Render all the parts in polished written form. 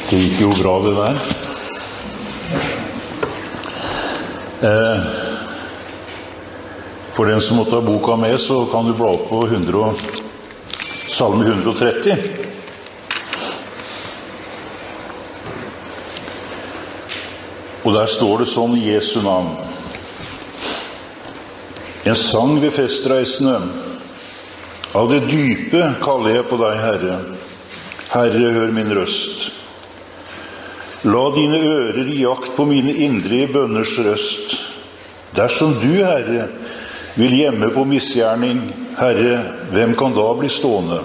Det gikk jo bra det der. For den som måtte ha boka med, så kan du bla opp på Salme 130. Og der står det sånn i Jesu navn. En sang ved festreisende. Av det dype kaller jeg på deg, Herre. Herre, hør min røst. La dine ører i jakt på mine indre bønners røst. Dersom du, Herre, vil gjemme på misgjerning, Herre, hvem kan da bli stående?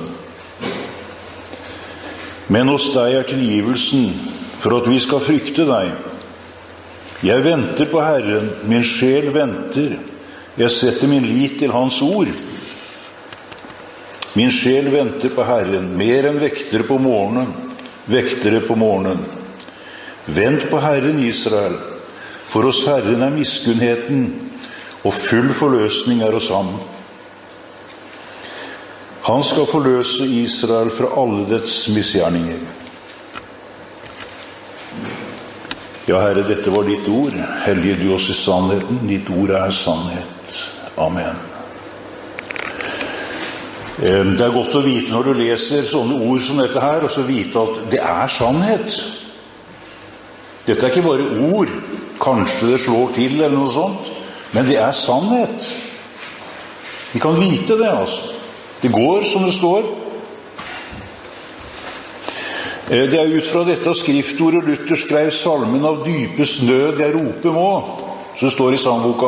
Men hos deg er tilgivelsen, for at vi skal frykte deg. Jeg venter på Herren, min sjel venter. Jeg setter min lit til hans ord. Min sjel venter på Herren, mer enn vektere på morgenen. Vektere på morgenen. Vent på Herren, Israel, for hos Herren er miskunnheten, og full forløsning er hos ham. Han skal forløse Israel fra alle dets misgjerninger. Ja, Herre, dette var ditt ord. Hellige du oss i sannheten. Ditt ord er sannhet. Amen. Det er godt å vite når du leser sånne ord som dette her, og så vite at det er sannhet. Dette er ikke bare ord. Kanskje det slår til eller noe sånt. Men det er sannhet. Vi kan vite det, altså. Det går som det står. Det er ut fra dette skriftordet Luther skrev salmen av dypest nød jeg roper må, så det står i sangboka.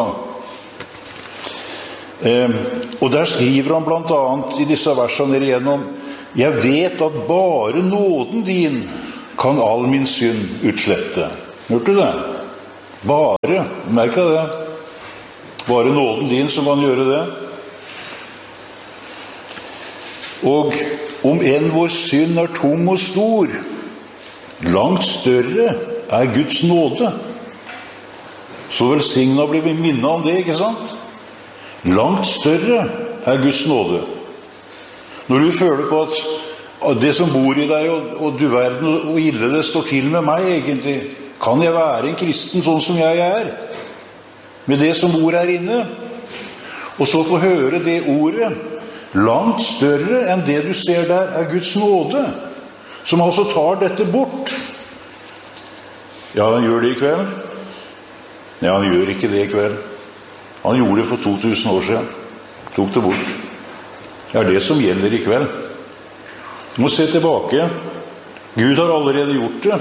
Og der skriver han blant annet i disse versene nede igjennom: jeg vet at bare nåden din kan all min synd utslette. Hørte du det? Bare, merk deg det. Bare nåden din som kan gjøre det. Og om enn vår synd er tung og stor, langt større er Guds nåde. Så velsignet blir vi minnet om det, ikke sant? Langt større er Guds nåde. Når du føler på at det som bor i deg, og du verden, og ille det står til med meg egentlig, kan jeg være en kristen sånn som jeg er, med det som bor her inne, og så få høre det ordet, langt større enn det du ser der er Guds nåde, som altså tar dette bort. Ja, han gjør det i kveld. Ja, han gjør ikke det i kveld. Han gjorde det for 2000 år siden. Tok det bort. Det er det som gjelder i kveld. Du må se tilbake. Gud har allerede gjort det.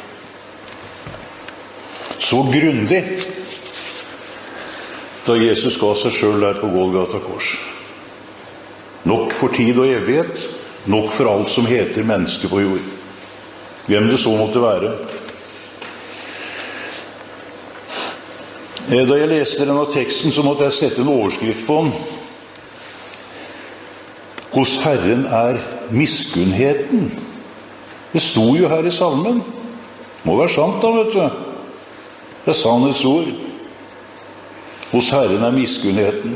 Så grundig. Da Jesus ga seg selv der på Golgata kors. Nok for tid og evighet, nok for alt som heter menneske på jord. Hvem det så måtte være. Da jeg leste denne teksten, så måtte jeg sette en overskrift på den. Hos Herren er miskunnheten. Det sto jo her i salmen. Må være sant da, vet du. Det er sannhets ord. Hos Herren er miskunnheten.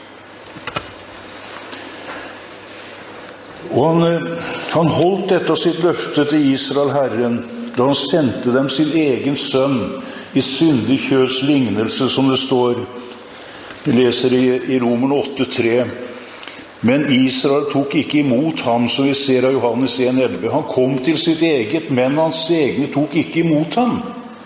Og han holdt dette sitt løfte til Israel, Herren, da han sendte dem sin egen sønn i syndig kjøds lignelse, som det står. Vi leser i Romerne 8:3. Men Israel tok ikke imot ham, som vi ser av Johannes 1:11. Han kom til sitt eget, men hans egne tok ikke imot ham.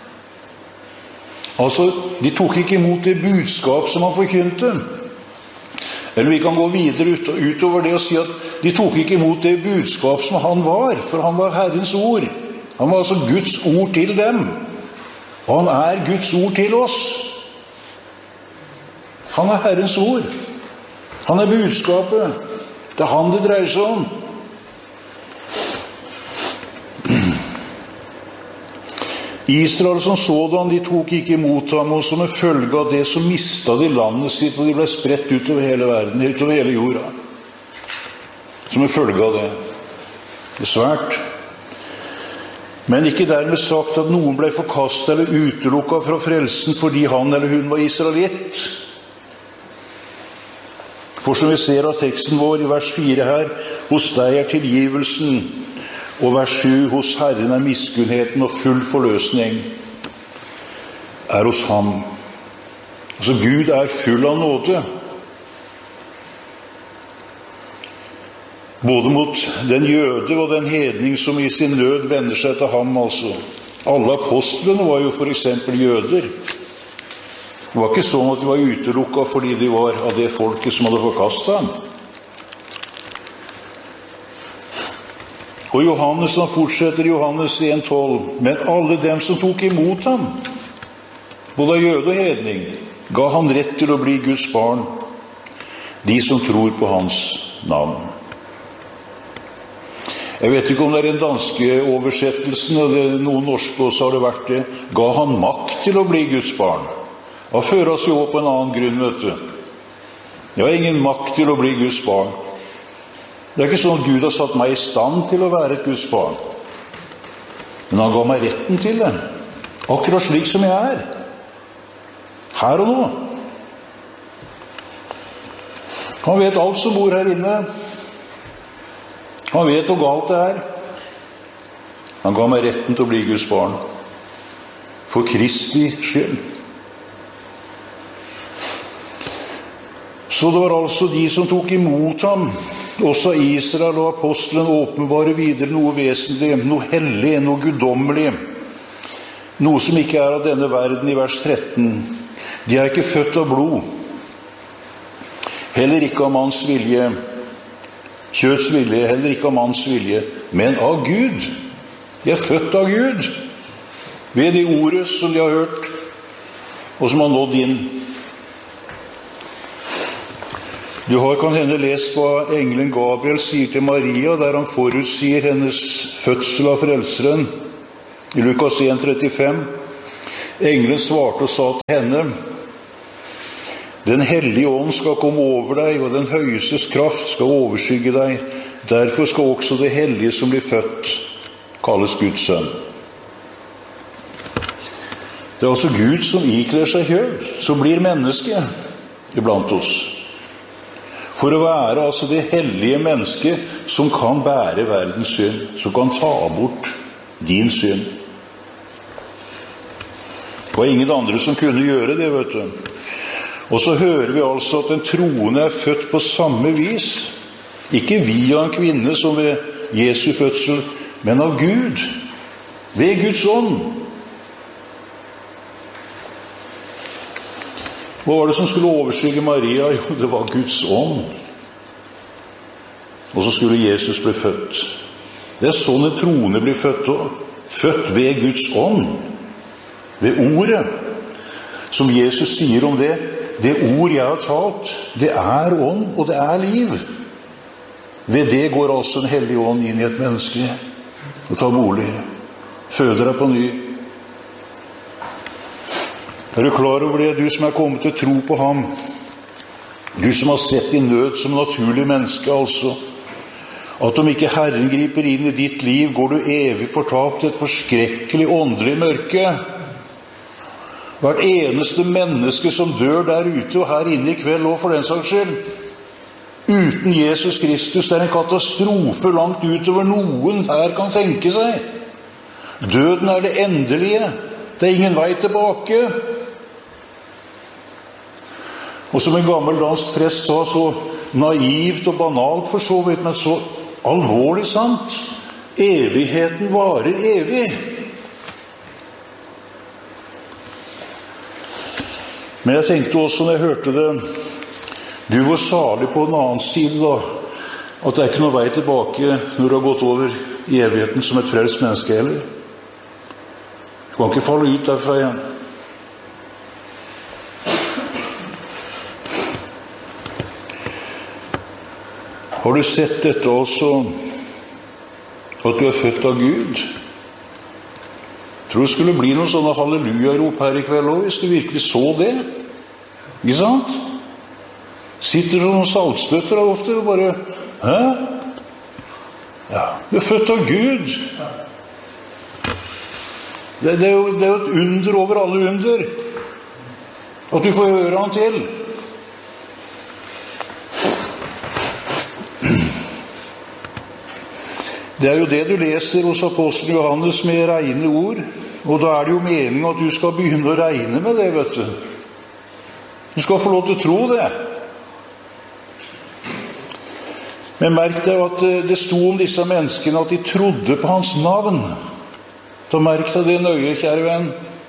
Altså, de tok ikke imot det budskap som han forkynte. Eller vi kan gå videre utover det og si at de tok ikke imot det budskap som han var, for han var Herrens ord. Han var altså Guds ord til dem. Og han er Guds ord til oss. Han er Herrens ord. Han er budskapet. Det er han det dreier seg om. Israel som sådan, de tok ikke imot ham, og som en følge av det så mistet de landet sitt, og de ble spredt utover hele verden, utover hele jorda. Som en følge av det. Det er svært. Men ikke dermed sagt at noen ble forkastet eller utelukket fra frelsen fordi han eller hun var israelitt. For som vi ser av teksten vår i vers 4 her, hos deg er tilgivelsen, Og vers 7, hos Herren miskunnheten og full forløsning, hos ham. Altså, Gud full av nåde. Både mot den jøde og den hedning som i sin nød vender seg til ham, altså. Alle apostlene var jo for eksempel jøder. Det var ikke sånn at de var utelukket fordi de var av det folket som hadde forkastet ham. Og Johannes, han fortsetter Johannes 1,12. Men alle dem som tok imot ham, både jøde og hedning, ga han rett til å bli Guds barn, de som tror på hans navn. Jeg vet ikke om det den danske oversettelsen, og noen norske også har det vært det, ga han makt til å bli Guds barn. Da fører oss jo opp en annen grunn, vet du. Jeg har ingen makt til å bli Guds barn. Det ikke sånn at Gud har satt meg i stand til å være et Guds barn. Men han ga meg retten til det. Akkurat slik som jeg her og nå. Han vet alt som bor her inne. Han vet hvor galt det Han ga meg retten til å bli Guds barn. For Kristi skyld. Så det var altså de som tok imot ham, også Israel og apostelen, åpenbare videre noe vesentlig, noe hellig, noe guddommelig, noe som ikke av denne verden i vers 13. De ikke født av blod, heller ikke av manns vilje, kjøts vilje, heller ikke av manns vilje, men av Gud. De født av Gud, ved det ordet som de har hørt, og som har nådd inn. Du har kan hende lest hva engelen Gabriel sier til Maria, der han forutsier hennes fødsel av frelseren, i Lukas 1,35. Engelen svarte og sa til henne: Den hellige ånd skal komme over deg, og den høyestes kraft skal overskygge deg. Derfor skal også det hellige som blir født kalles Guds sønn. Det altså Gud som ikler seg kjød, som blir menneske iblant oss. For å være altså det hellige mennesket som kan bære verdens synd, som kan ta bort din synd. Det var ingen andre som kunne gjøre det, vet du. Og så hører vi altså at den troende født på samme vis, ikke via en kvinne som ved Jesu fødsel, men av Gud, ved Guds ånd. Hva var det som skulle overskygge Maria? Jo, det var Guds ånd. Og så skulle Jesus bli født. Det sånn en troende blir født, født ved Guds ånd, ved ordet. Som Jesus sier om det, det ord jeg har talt, det ånd, og det liv. Ved det går altså en hellig ånd inn i et menneske, og tar bolig, føder deg på ny. Du klar over det, du som kommet til tro på ham? Du som har sett din nød som naturlig menneske, altså. At om ikke Herren griper inn i ditt liv, går du evig fortapt et forskrekkelig åndelig mørke. Hvert eneste menneske som dør der ute og her inne i kveld, og for den saks skyld, uten Jesus Kristus, det en katastrofe langt utover noen her kan tenke seg. Døden det endelige. Det ingen vei tilbake. Og som en gammel dansk prest sa, så naivt og banalt for så vidt, men så alvorlig sant. Evigheten varer evig. Men jeg tenkte også når jeg hørte det, du var salig på en annen side da, at det ikke noe vei tilbake når du har gått over i evigheten som et frelst menneske heller. Du kan ikke falle ut derfra igjen. Har du sett dette også, at du født av Gud? Tror det skulle bli noen sånne halleluja-rop her i kveld også, hvis du virkelig så det. Ikke sant? Sitter som noen saltstøtter ofte og bare, hæ? Ja, du født av Gud. Det jo et under over alle under, at du får høre han til. Det er jo det du leser hos apostelen Johannes med regne ord, og da er det jo meningen at du skal begynne å regne med det, vet du. Du skal få lov til å tro det. Men merk deg at det sto om disse menneskene at de trodde på hans navn. Da merk deg det nøye, kjære venn.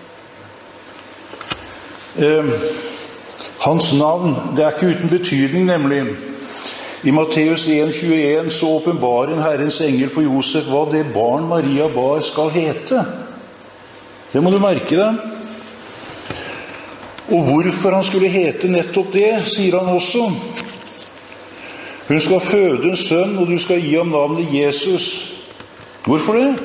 Hans navn, det er ikke uten betydning, nemlig. I Matteus 1,21 så åpenbarer Herrens engel for Josef hva det barn Maria bar skal hete. Det må du merke deg. Og hvorfor han skulle hete nettopp det, sier han også. Hun skal føde en sønn, og du skal gi ham navnet Jesus. Hvorfor det?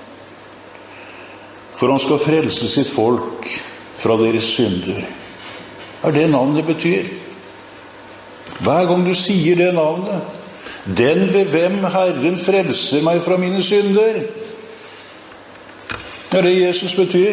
For han skal frelse sitt folk fra deres synder. Er det navnet betyr? Hver gang du sier det navnet, den ved hvem Herren frelser meg fra mine synder, er det Jesus betyr.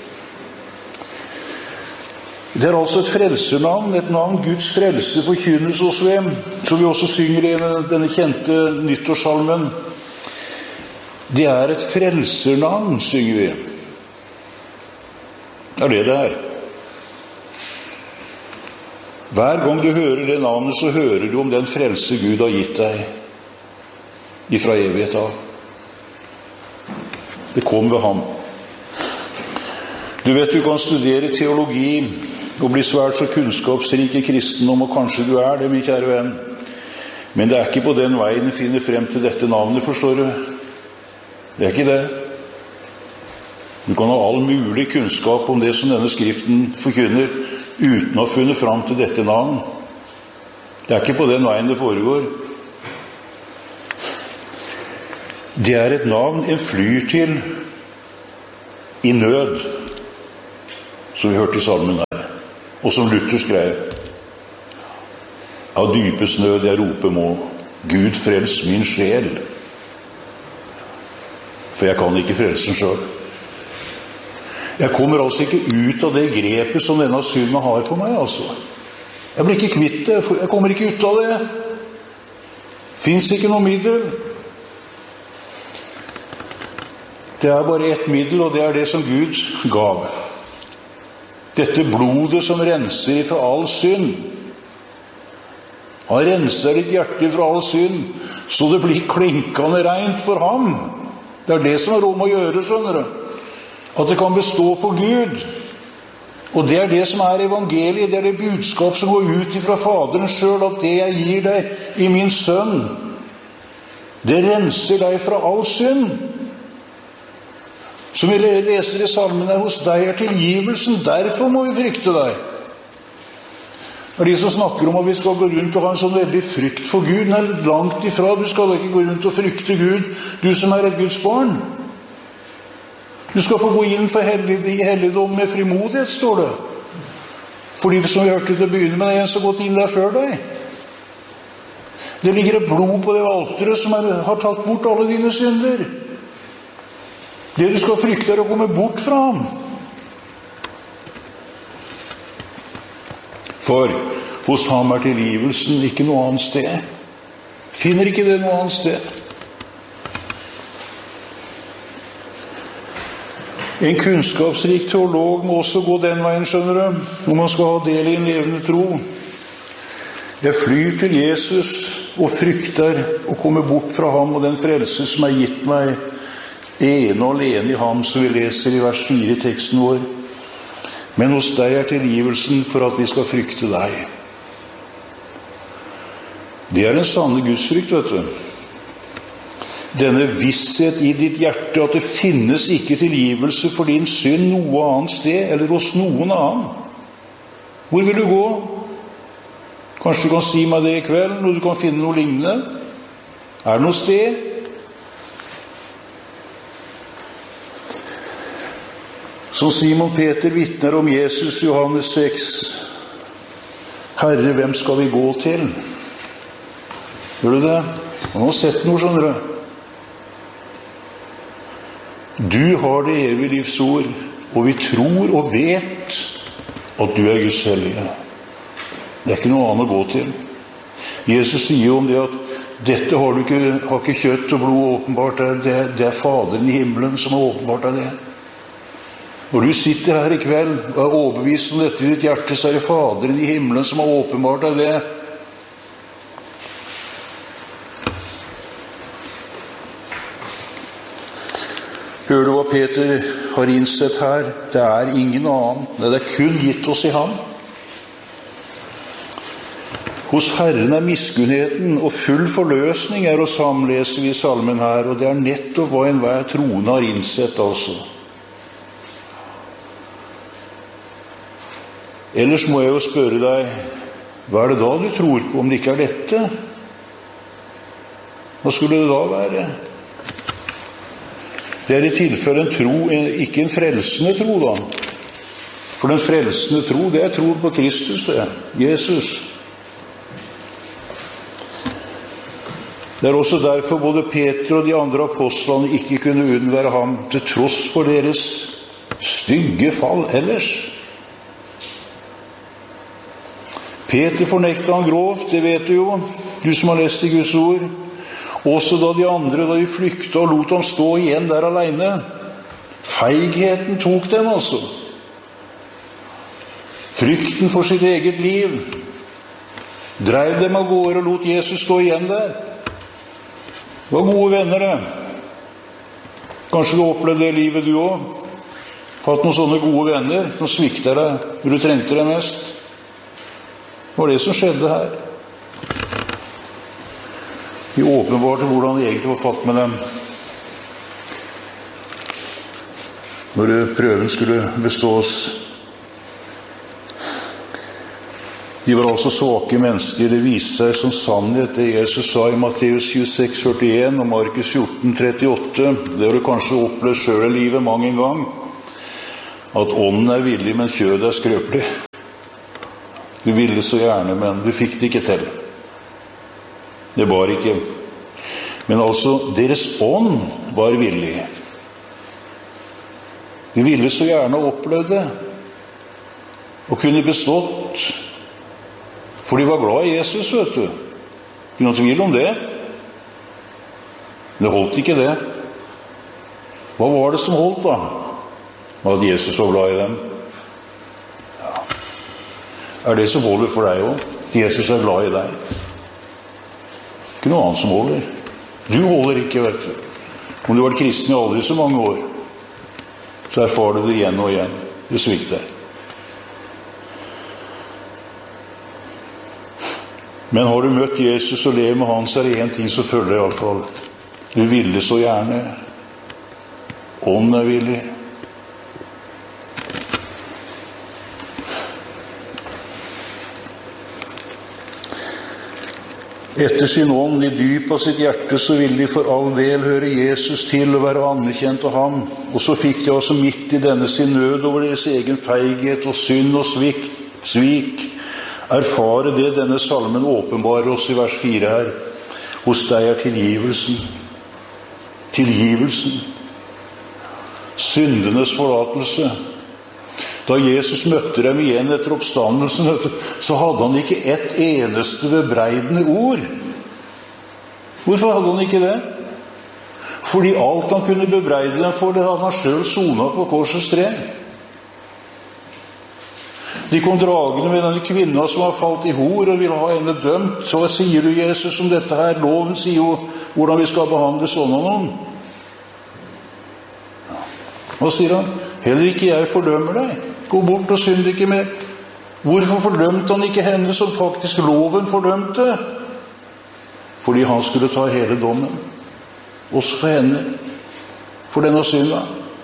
Det er altså et frelsernavn, et navn Guds frelse forkynnes hos hvem, som vi også synger i denne kjente nyttårssalmen. Det er et frelsernavn, synger vi. Det er det det er. Hver gang du hører det navnet, så hører du om den frelse Gud har gitt deg ifra evighet av. Det kom ved ham. Du vet, du kan studere teologi og bli svært så kunnskapsrik i kristendom, og kanskje du er det, min kjære venn. Men det er ikke på den veien du finner frem til dette navnet, forstår du. Det er ikke det. Du kan ha all mulig kunnskap om det som denne skriften forkynner, uten å ha funnet fram til dette navn. Det er ikke på den veien det foregår. Det er et navn en flyr til i nød, som vi hørte i salmen her, og som Luther skrev. Av dypest nød jeg roper må, Gud frels min sjel. For jeg kan ikke frelse den selv. Jeg kommer altså ikke ut av det grepet som denne synden har på meg, altså. Jeg blir ikke kvitt det, jeg kommer ikke ut av det. Finns ikke noe middel. Det er bare ett middel, og det er det som Gud gav. Dette blodet som renser fra all synd. Han renser ditt hjerte fra all synd, så det blir klinkende rent for ham. Det er det som er rom å gjøre, skjønner du. At det kan bestå for Gud. Og det er det som er evangeliet, det er det budskap som går ut fra Faderen selv, at det jeg gir deg i min sønn, det renser deg fra all synd. Som vi leser i salmene, hos deg er tilgivelsen, derfor må vi frykte deg. Det er de som snakker om at vi skal gå rundt og ha en sånn veldig frykt for Gud. Nei, langt ifra, du skal ikke gå rundt og frykte Gud, du som er et Guds barn. Du skal få gå inn for helligdom med frimodighet, står det. Fordi som vi hørte til å begynne med, det er en som har gått inn der før deg. Det ligger et blod på det alteret som har tatt bort alle dine synder. Det du skal frykte er å komme bort fra ham. For hos ham er tilgivelsen ikke noe annet sted. Finner ikke det noe annet sted. En kunnskapsrik teolog må også gå den veien, skjønner du, når man skal ha del i en levende tro. Jeg flyr til Jesus og frykter å komme bort fra ham og den frelse som er gitt meg ene og alene i ham, som vi leser i vers 4 i teksten vår. Men hos deg er tilgivelsen for at vi skal frykte deg. Det er en sanne gudsfrykt, vet du. Denne visshet i ditt hjerte at det finnes ikke tilgivelse for din synd noe annet sted eller hos noen annen. Hvor vil du gå? Kanskje du kan si meg det i kveld, når du kan finne noe lignende? Er det noe sted? Som Simon Peter vitner om Jesus, Johannes 6. Herre, hvem skal vi gå til? Gjør du det? Han har sett noe, skjønner du. Du har det evige livsord, og vi tror og vet at du er Guds hellige. Det er ikke noe annet å gå til. Jesus sier om det at dette har ikke kjøtt og blod åpenbart, det Faderen i himmelen som har åpenbart det. Når du sitter her i kveld og er overbevist om dette i ditt hjerte, så det Faderen i himmelen som har åpenbart det. Hører du hva Peter har innsett her? Det ingen annen. Det kun gitt oss i ham. Hos Herren miskunnheten og full forløsning å samlese vi i salmen her, og det nettopp hva enhver troende har innsett altså. Ellers må jeg jo spørre deg, hva det da du tror på, om det ikke dette? Hva skulle det da være? Det i tilfelle en tro, ikke en frelsende tro da. For den frelsende tro, det tro på Kristus, det. Jesus. Det også derfor både Peter og de andre apostlene ikke kunne unnvære ham, til tross for deres stygge fall ellers. Peter fornektet han grovt, det vet du jo, du som har lest i Guds ord. Også da de andre, da de flyktet og lot ham stå igjen der alene. Feigheten tok dem altså. Frykten for sitt eget liv drev dem av gårde og lot Jesus stå igjen der. Det var gode venner det. Kanskje du opplevde det livet du også. Hatt noen sånne gode venner som svikter deg når du trengte det mest. Det var det som skjedde her. Vi åpenbarte hvordan det egentlig var fatt med dem. Når prøven skulle bestås. De var altså svake mennesker. Det viste seg som sannhet det Jesus sa i Matteus 26,41 og Markus 14,38. Det har du kanskje opplevd selv i livet mange en gang. At ånden villig, men kjødet skrøpelig. Du ville så gjerne, men du fikk det ikke til. Det var ikke. Men altså, deres ånd var villig. De ville så gjerne oppleve det. Og kunne bestått. For de var glad i Jesus, vet du. Ikke noe tvil om det. Det holdt ikke det. Hva var det som holdt da? At Jesus var glad i dem. Ja. Det som holder for deg også? At Jesus glad i deg. Ikke noe annet som holder. Du holder ikke, vet du. Om du har vært kristen i aldri så mange år, så erfarer du det igjen og igjen. Det svikter. Men har du møtt Jesus og lever med han, så det en ting som følger i alle fall. Du ville så gjerne. Ånden villig. Etter sin ånd i dyp av sitt hjerte så ville de for all del høre Jesus til og være anerkjent av ham. Og så fikk de altså midt i denne sin nød over deres egen feighet og synd og svik erfare det denne salmen åpenbarer oss i vers 4 her. Hos deg tilgivelsen. Tilgivelsen. Syndenes forlatelse. Da Jesus møtte dem igjen etter oppstandelsen, så hadde han ikke ett eneste bebreidende ord. Hvorfor hadde han ikke det? Fordi alt han kunne bebreide dem for, det hadde han selv sonet på korsets tre. De kom dragende med denne kvinna som har falt i hor og ville ha henne dømt. Så sier du, Jesus, om dette her? Loven sier jo hvordan vi skal behandle sånne noen. Hva sier han? Heller ikke jeg fordømmer deg. Gå bort og synd ikke mer. Hvorfor fordømte han ikke henne som faktisk loven fordømte? Fordi han skulle ta hele dommen. Også for henne. For denne synda.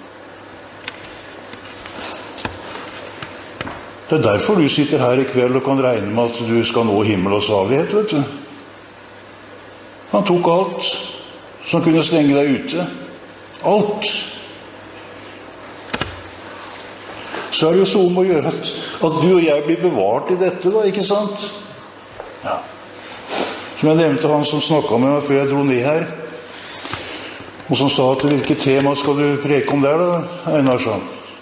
Det derfor du sitter her i kveld og kan regne med at du skal nå himmel og salighet, vet du. Han tok alt som kunne stenge deg ute. Alt. Så det jo så om å gjøre at du og jeg blir bevart i dette da, ikke sant? Ja. Som jeg nevnte han som snakket med meg før jeg dro ned her, og som sa at hvilket tema skal du preke om der da, Einar sa.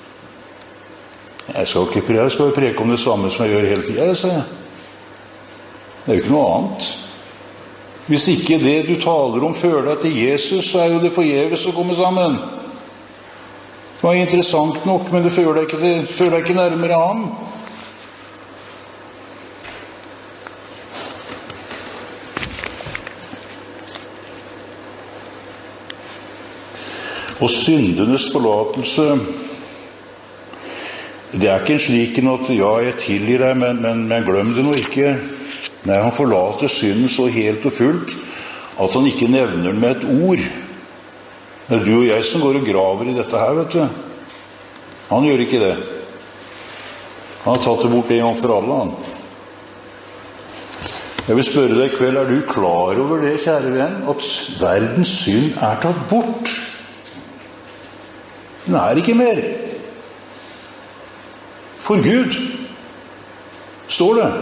Jeg skal jo preke om det samme som jeg gjør hele tiden, sa jeg. Det jo ikke noe annet. Hvis ikke det du taler om fører deg til Jesus, så er jo det forgjeves å komme sammen. Det var interessant nok, men det fører deg ikke nærmere ham. Og syndenes forlatelse, det er ikke en slik at ja, jeg tilgir deg, men glem det nå ikke. Nei, han forlater synden så helt og fullt at han ikke nevner den med et ord. Det er du og jeg som går og graver i dette her, vet du. Han gjør ikke det. Han har tatt det bort en gang for alle, han. Jeg vil spørre deg i kveld, er du klar over det, kjære venn, at verdens synd er tatt bort? Den er ikke mer. For Gud, står det.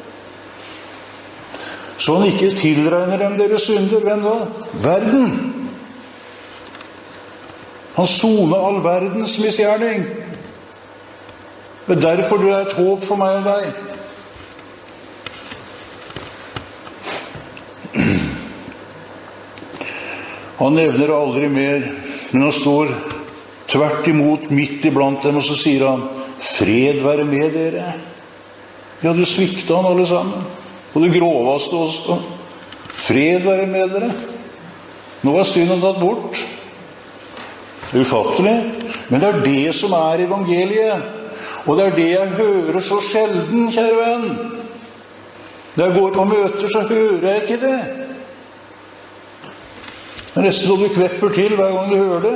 Så han ikke tilregner dem deres synder. Hvem da? Verden. Han soner all verdens misgjerning. Det er derfor det er et håp for meg og deg. Han nevner aldri mer, men han står tvert imot midt iblant dem, og så sier han, fred være med dere. Ja, du svikta han alle sammen. Og det groveste også. Fred være med dere. Nå var synden tatt bort. Det er ufattelig. Men det er det som er evangeliet. Og det er det jeg hører så sjelden, kjære venn. Når jeg går på møter, så hører jeg ikke det. Det er nesten så du kvepper til hver gang du hører det.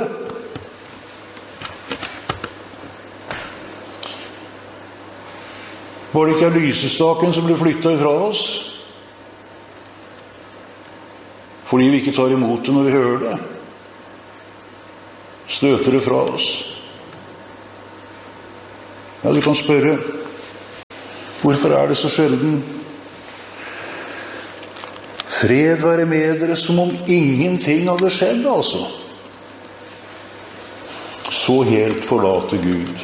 Var det ikke lysestaken som ble flyttet fra oss? Fordi vi ikke tar imot det når vi hører det. Støter det fra oss. Ja, du kan spørre, hvorfor er det så sjelden? Fred være med dere, som om ingenting hadde skjedd, altså. Så helt forlater Gud.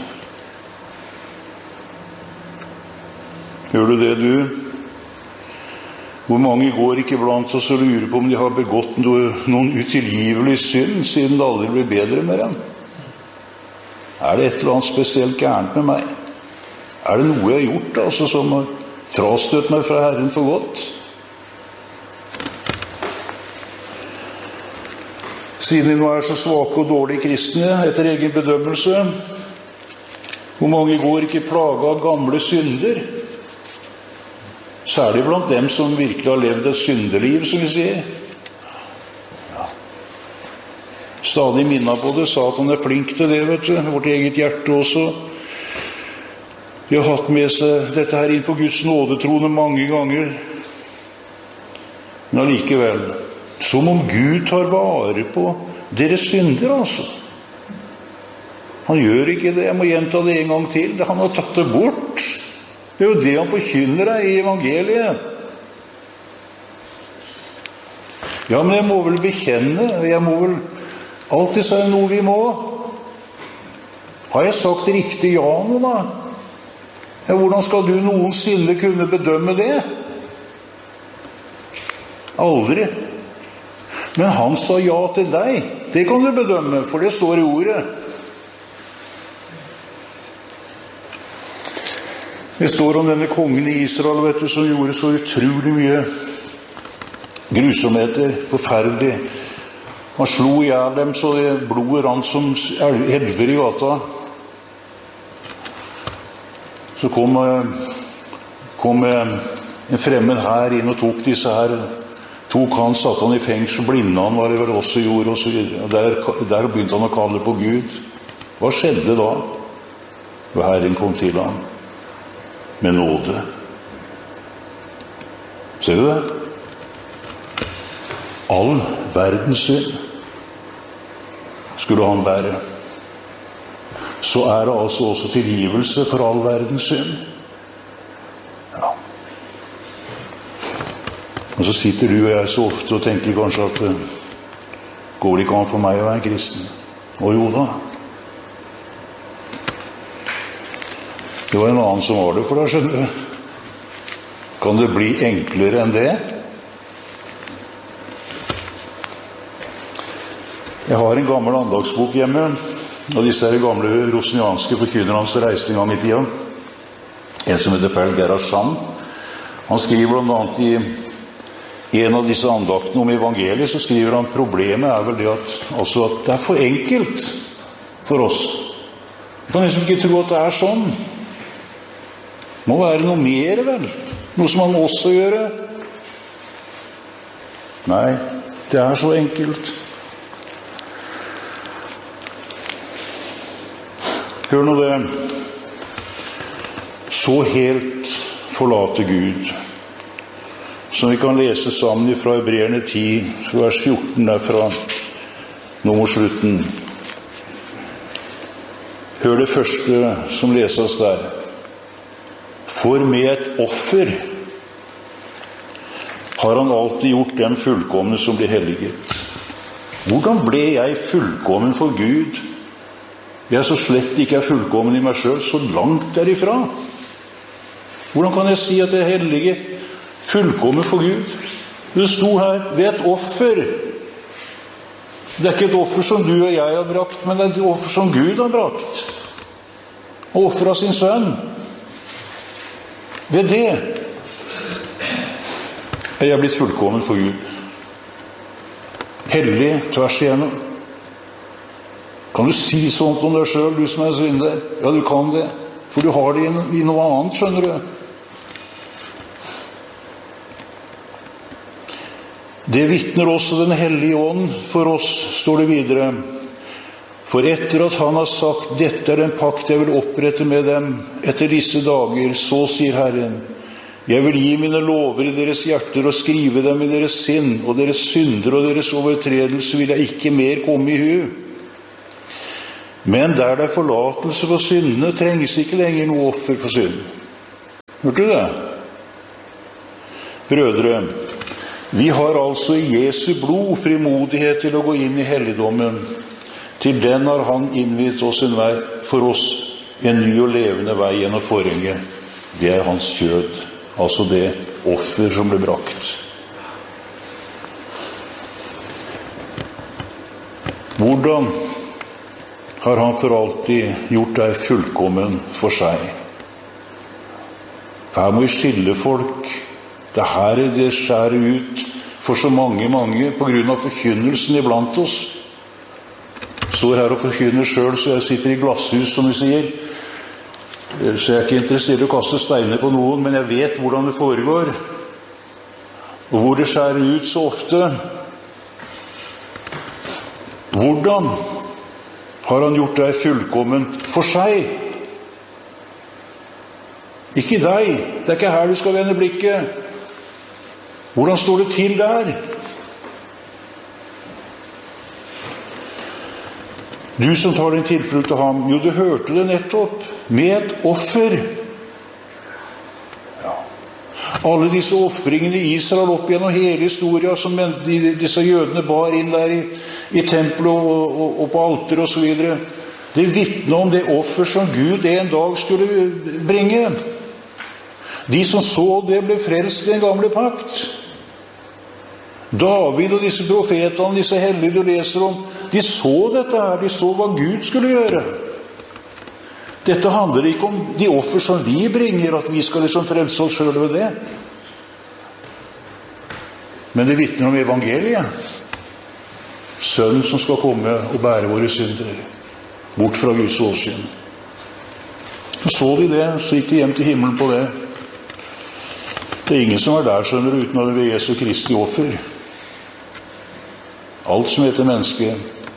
Gjør du det, du? Hvor mange går ikke blant oss og lurer på om de har begått noen utilgivelig synd, siden det aldri blir bedre med dem? Er det et eller annet spesielt gærent med meg? Er det noe jeg har gjort, altså, som har frastøtt meg fra Herren for godt? Siden vi nå er så svake og dårlige kristne, etter egen bedømmelse, hvor mange går ikke plaget av gamle synder? Særlig blant dem som virkelig har levd et syndeliv, som vi sier. Ja. Stadig minnet på det, Satan er flink til det, vet du. Vårt eget hjerte også. De har hatt med seg dette her innenfor Guds nådetrone mange ganger. Men allikevel, som om Gud tar vare på deres synder, altså. Han gjør ikke det, jeg må gjenta det en gang til. Han har tatt det bort. Det er jo det han forkynner deg i evangeliet. Ja, men jeg må vel bekjenne, jeg må vel alltid si noe vi må. Har jeg sagt riktig ja nå da? Ja, hvordan skal du noensinne kunne bedømme det? Aldri. Men han sa ja til deg. Det kan du bedømme, for det står i ordet. Det står om denne kongen i Israel, vet du, som gjorde så utrolig mye grusomheter, forferdelig. Han slo ihjel dem så det blodet rant som elver i gata. Så kom en fremmed her inn og tok disse her. Tok han, satt han i fengsel, blinde han var det vel også gjorde, og så videre. Der begynte han å kalle på Gud. Hva skjedde da? Og Herren kom til ham med nåde. Ser du det? All verdens synd skulle han bære. Så er det altså også tilgivelse for all verdens synd. Ja. Og så sitter du og jeg så ofte og tenker kanskje at går det ikke an for meg å være kristen? Og jo da. Det var en annen som var det, for da skjønner du. Kan det bli enklere enn det? Jeg har en gammel andagsbok hjemme, og disse er gamle rosnianske forkynnerne som reiste en gang i tida. En som heter Perl Gerhard Sand. Han skriver blant annet i en av disse andaktene om evangeliet, så skriver han problemet er vel det at det er for enkelt for oss. Vi kan liksom ikke tro at det er sånn. Det må være noe mer, vel? Noe som man må også gjøre. Nei, det er så enkelt. Hør nå det. Så helt forlate Gud, som vi kan lese sammen fra Hebreerne 10, vers 14 derfra, nå mot slutten. Hør det første som leses der. For med et offer har han alltid gjort dem fullkomne som blir helliget. Hvordan ble jeg fullkommen for Gud? Jeg så slett ikke er fullkommen i meg selv, så langt derifra. Hvordan kan jeg si at jeg er hellige, fullkommen for Gud? Det sto her, ved et offer. Det er ikke et offer som du og jeg har brakt, men det er et offer som Gud har brakt. Og offer av sin sønn. Ved det er jeg blitt fullkommen for Gud. Hellig tvers igjennom. Kan du si sånt om deg selv, du som er synder? Ja, du kan det. For du har det i noe annet, skjønner du. Det vitner også den hellige ånd for oss, står det videre. For etter at han har sagt, dette er den pakt jeg vil opprette med dem etter disse dager, så sier Herren, jeg vil gi mine lover i deres hjerter og skrive dem i deres sinn, og deres synder og deres overtredelse vil jeg ikke mer komme i hu. Men der det er forlatelse for syndene, trenges ikke lenger noe offer for synd. Hørte du det? Brødre, vi har altså i Jesu blod frimodighet til å gå inn i helligdommen. Til den har han innviet oss for oss en ny og levende vei gjennom forhenget. Det er hans kjød, altså det offer som ble brakt. Hvordan har han for alltid gjort deg fullkommen for seg? For her må vi skille folk. Det her det skjærer ut for så mange på grunn av forkynnelsen iblant oss. Står her og forkynner selv, så jeg sitter i glasshus, som vi sier. Så jeg er ikke interessert i å kaste steiner på noen, men jeg vet hvordan det foregår. Og hvor det skjærer ut så ofte. Hvordan har han gjort deg fullkommen for seg? Ikke deg. Det er ikke her du skal vende blikket. Hvordan står det til der? Du som tar din tilflukt til ham, jo, du hørte det nettopp, med et offer. Ja. Alle disse offringene i Israel opp gjennom hele historien, som disse jødene bar inn der i tempelet og på alter og så videre, det vitner om det offer som Gud en dag skulle bringe. De som så det ble frelst i den gamle pakt. David og disse profetene, disse hellige du leser om, de så dette her, de så hva Gud skulle gjøre. Dette handler ikke om de offer som vi bringer, at vi skal liksom frelse oss selv ved det. Men det vitner om evangeliet. Sønnen som skal komme og bære våre synder bort fra Guds åsyn. Så de det, så gikk de hjem til himmelen på det. Det er ingen som er der, skjønner du, uten at det er Jesu Kristi offer. Alt som heter menneske.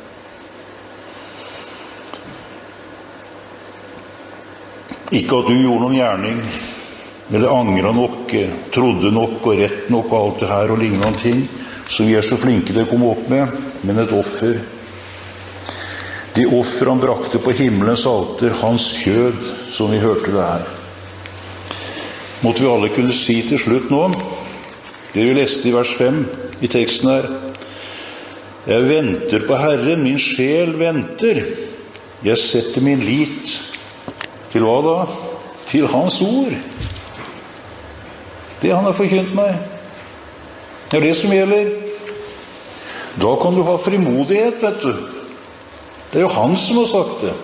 Ikke at du gjorde noen gjerning, eller angret nok, trodde nok og rett nok og alt det her og lignende ting, så vi er så flinke til å komme opp med, men et offer. De offer han brakte på himmelens alter, hans kjød, som vi hørte det her. Måtte vi alle kunne si til slutt nå, det vi leste i vers 5 i teksten her, jeg venter på Herren, min sjel venter. Jeg setter min lit til hva da? Til hans ord. Det han har forkynt meg. Det er det som gjelder. Da kan du ha frimodighet, vet du. Det er jo han som har sagt det.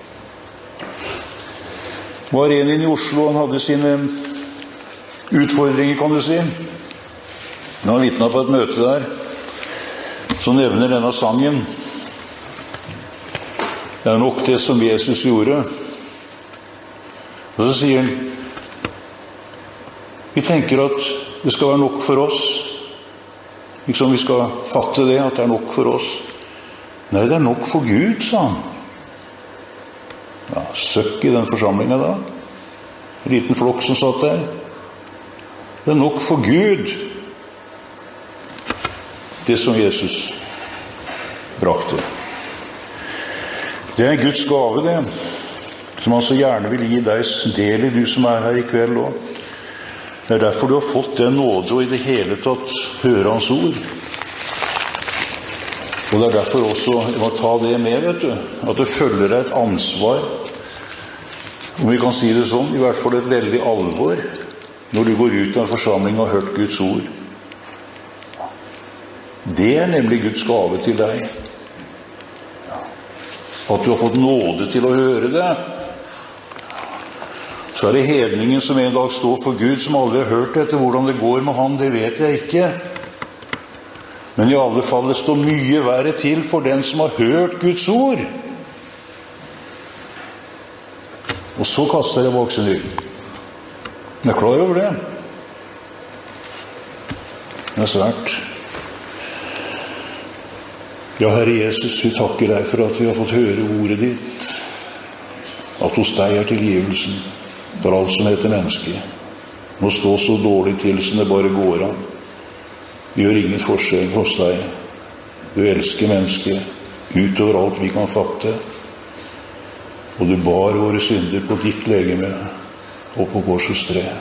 Det var en inn i Oslo, han hadde sine utfordringer, kan du si. Når han vitnet på et møte der, så nevner denne sangen. Det er nok det som Jesus gjorde. Og så sier han, vi tenker at det skal være nok for oss. Liksom vi skal fatte det, at det er nok for oss. Nei, det er nok for Gud, sa han. Ja, søkk i den forsamlingen da. En liten flokk som satt der. Det er nok for Gud. Det som Jesus brakte. Det er Guds gave, det. Som han så gjerne vil gi deg del i, du som er her i kveld også. Det er derfor du har fått den nåde og i det hele tatt høre hans ord. Og det er derfor også, jeg må ta det med, vet du, at det følger deg et ansvar, om vi kan si det sånn, i hvert fall et veldig alvor, når du går ut av en forsamling og har hørt Guds ord. Det er nemlig Guds gave til deg. At du har fått nåde til å høre det. Så er det hedningen som en dag står for Gud, som aldri har hørt etter hvordan det går med han, det vet jeg ikke. Men i alle fall, det står mye verre til for den som har hørt Guds ord. Og så kaster jeg bak sin rygg. Jeg er klar over det. Det er svært. Ja, Herre Jesus, vi takker deg for at vi har fått høre ordet ditt. At hos deg er tilgivelsen. For alt som heter menneske. Må stå så dårlig til som det bare går an. Vi gjør ingen forskjell hos deg. Du elsker mennesket utover alt vi kan fatte. Og du bar våre synder på ditt legeme og på korsets tre.